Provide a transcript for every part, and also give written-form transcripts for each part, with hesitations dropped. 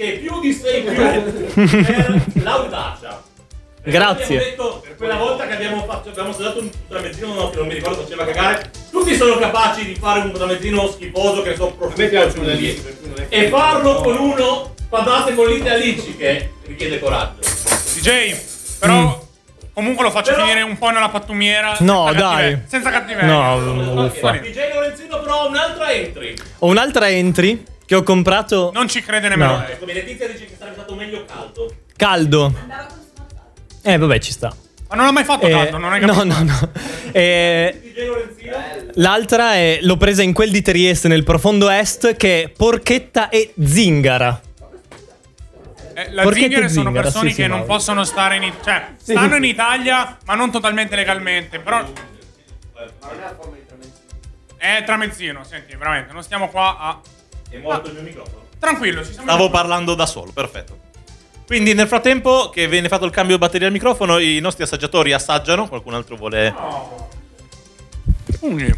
che più di 6 più per l'audacia. Grazie. Abbiamo detto quella volta che abbiamo assaggiato un tramezzino che non mi ricordo faceva cagare. Tutti sono capaci di fare un tramezzino schifoso che so prosciutto e farlo con uno patate bollite alici che richiede coraggio. DJ, però comunque lo faccio finire un po' nella pattumiera. No, dai. Senza cattiveria. No, uffa. DJ Lorenzino però un'altra entry. Ho un'altra entry che ho comprato Non ci crede nemmeno. No. Come Letizia dice che sarebbe stato meglio caldo. caldo. Vabbè, ci sta. Ma non l'ho mai fatto caldo, non hai capito? No. L'altra è l'ho presa in quel di Trieste nel profondo est, che è porchetta e zingara. La Porchetta zingare e sono zingara, persone sì, che sì, non no. possono stare in cioè stanno in Italia ma non totalmente legalmente, però è tramezzino, senti, veramente, non stiamo qua a È morto il mio microfono. tranquillo, ci siamo. Stavo parlando da solo, perfetto. Quindi nel frattempo che viene fatto il cambio di batteria al microfono, i nostri assaggiatori assaggiano. Qualcun altro vuole... Funghi.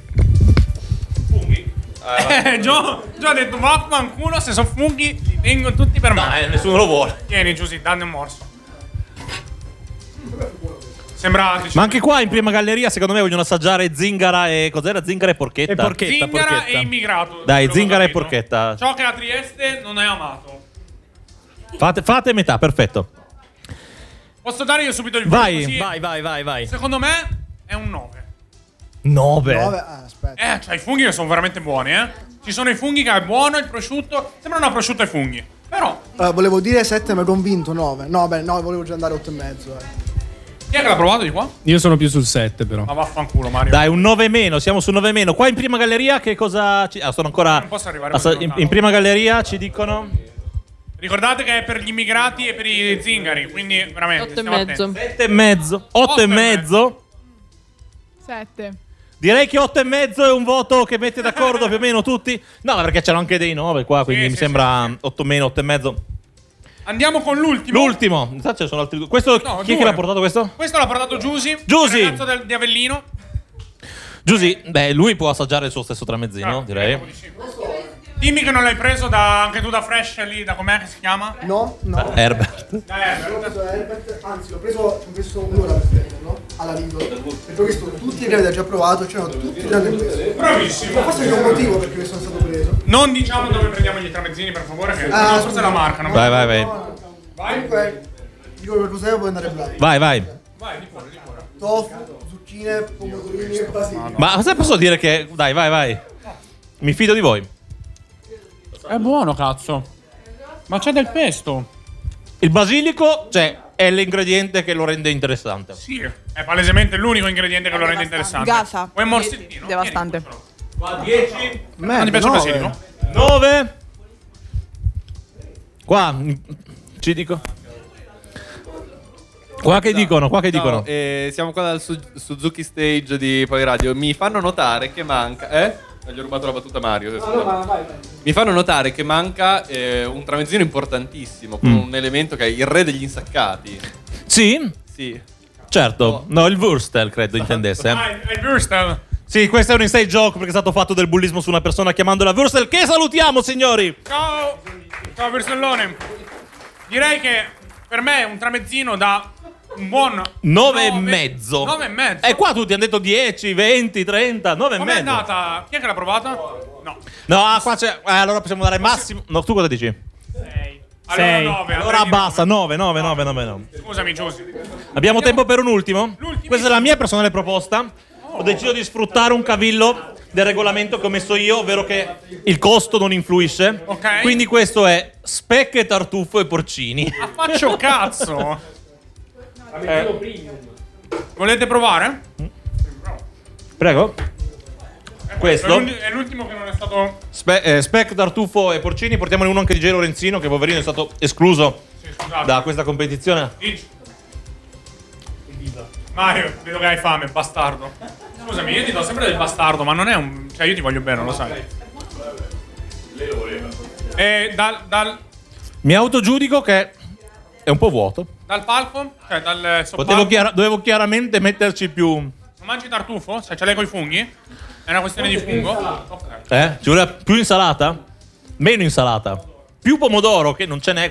Gio ha detto vaffanculo, se sono funghi li tengo tutti per me. Nessuno lo vuole. Tieni Giusy, danne un morso. Sembra Ma anche qua in prima galleria secondo me vogliono assaggiare zingara e... Cos'era? Zingara e porchetta? E porchetta. zingara e immigrato. Dai, quello che ho zingara e capito. porchetta. Ciò che a Trieste non è amato. Fate metà, perfetto. Posso dare io subito il voto? Così? Vai. Secondo me è un 9. 9. Aspetta. Cioè i funghi sono veramente buoni, Ci sono i funghi che è buono, il prosciutto. Sembra una prosciutto ai funghi. Però, Volevo dire 7, ma convinto 9. No, volevo già andare 8,5. chi è che l'ha provato di qua? Io sono più sul 7 però. Ma vaffanculo Mario. Dai, un 9 meno, siamo su 9 meno. Qua in prima galleria che cosa... sono ancora... Non posso arrivare così lontano. in prima galleria ci dicono... Ricordate che è per gli immigrati e per i zingari, quindi veramente 8,5. 8,5. 7. Direi che 8,5 è un voto che mette d'accordo più o meno tutti. No, perché c'erano anche dei 9 qua, quindi mi sembra 8 meno, 8,5. Andiamo con l'ultimo. L'ultimo. Intanto ce ne sono altri due. Questo, No, chi è che due. l'ha portato questo? Questo l'ha portato Giusy. Giusy. Il ragazzo di Avellino. Giusy, lui può assaggiare il suo stesso tramezzino, direi. Dimmi che non l'hai preso anche tu da Fresh lì, da com'è che si chiama? No. Herbert. L'ho preso Herbert, anzi l'ho preso un'ora per prenderlo alla Lidl. Perché ho visto tutti li avete già provato, c'erano tutti tranne questo. Bravissimo. Ma forse c'è un motivo perché mi sono stato preso. Non diciamo dove prendiamo gli tramezzini, per favore, che forse la marca. Non Vai. Comunque, dico per cos'è, puoi andare bene. Vai. Vai, di fuori. Tofu, zucchine, pomodorini e basilico. Ma cosa posso dire che... Vai. Mi fido di voi. È buono, cazzo. Ma c'è del pesto. Il basilico, è l'ingrediente che lo rende interessante. Sì, è palesemente l'unico ingrediente che lo rende interessante. Gasa. Vuoi un morsettino? Devastante. Qua 10. Non ti piace il basilico? 9. Qua ci dico. Qua che dicono? No, siamo qua dal Suzuki Stage di Poliradio. Mi fanno notare che manca... Gli ho rubato la battuta Mario. Vai. Mi fanno notare che manca un tramezzino importantissimo, con un elemento che è il re degli insaccati. Sì? Sì. Certo. No, il Wurstel credo intendesse. È il Wurstel. Sì, questo è un inside joke perché è stato fatto del bullismo su una persona chiamandola Wurstel, che salutiamo, signori! Ciao Wurstellone. Direi che per me un tramezzino da un buon 9,5. 9,5. E qua tutti hanno detto 10, 20, 30, 9,5. Com'è andata? Chi è che l'ha provata? No. No, qua c'è... allora possiamo dare massimo... No, tu cosa dici? 6. Allora 9. Allora abbassa, 9. Scusami, Giusy. Abbiamo tempo per un ultimo? L'ultimo. Questa è la mia personale proposta. Ho deciso di sfruttare un cavillo del regolamento che ho messo io, ovvero che il costo non influisce. Ok. Quindi questo è specche, tartufo e porcini. Faccio cazzo. Volete provare? Prego. Questo È l'ultimo che non è stato... Spec, tartufo e porcini. Portiamone uno anche di J. Lorenzino, che poverino è stato escluso da questa competizione. Dici. Mario, vedo che hai fame, bastardo. Scusami, io ti do sempre del bastardo, ma non è un... Cioè, io ti voglio bene, lo sai. Lei lo voleva. E dal Mi autogiudico che è un po' vuoto. Dal palco? Cioè, dal soppalco? Dovevo chiaramente metterci più... Non mangi tartufo? Cioè, ce l'hai coi funghi? È una questione di fungo? Ok. Ci vuole più insalata? Meno insalata. Più pomodoro, che non ce n'è